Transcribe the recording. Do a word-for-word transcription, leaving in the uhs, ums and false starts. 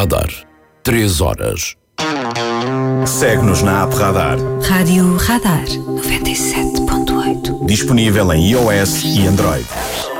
Radar. Três horas. Segue-nos na app Radar. Rádio Radar noventa e sete ponto oito. Disponível em iOS e Android.